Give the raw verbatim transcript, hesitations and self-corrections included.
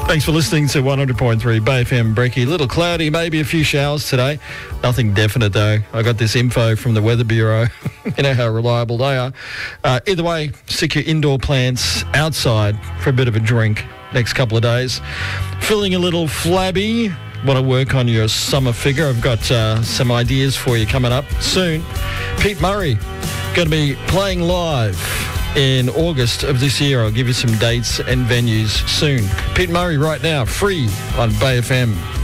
Thanks for listening to one hundred point three Bay F M Brekkie. A little cloudy, maybe a few showers today. Nothing definite though. I got this info from the Weather Bureau. You know how reliable they are. Uh, either way, stick your indoor plants outside for a bit of a drink next couple of days. Feeling a little flabby? Want to work on your summer figure? I've got uh, some ideas for you coming up soon. Pete Murray going to be playing live in August of this year. I'll give you some dates and venues soon. Pete Murray right now, free on Bay F M.